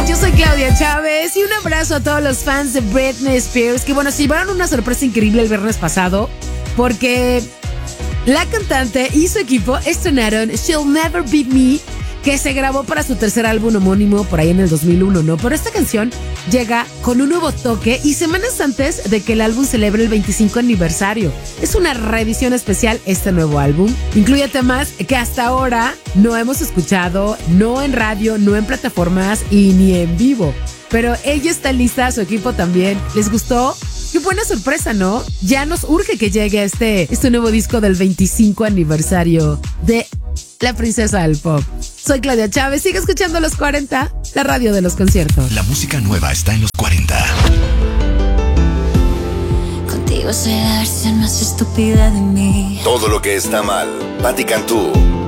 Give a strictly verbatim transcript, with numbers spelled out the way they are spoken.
Yo soy Claudia Chávez y un abrazo a todos los fans de Britney Spears, que bueno, se llevaron una sorpresa increíble el viernes pasado porque la cantante y su equipo estrenaron She'll Never Beat Me, que se grabó para su tercer álbum homónimo por ahí en el dos mil uno, ¿no? Pero esta canción llega con un nuevo toque y semanas antes de que el álbum celebre el veinticinco aniversario. Es una reedición especial este nuevo álbum. Incluye temas que hasta ahora no hemos escuchado, no en radio, no en plataformas y ni en vivo. Pero ella está lista, su equipo también. ¿Les gustó? Qué buena sorpresa, ¿no? Ya nos urge que llegue este, este nuevo disco del veinticinco aniversario de la princesa del pop. Soy Claudia Chávez, sigue escuchando Los cuarenta, la radio de los conciertos. La música nueva está en Los cuarenta. Contigo es la versión más estúpida de mí. Todo lo que está mal, Patti Cantú.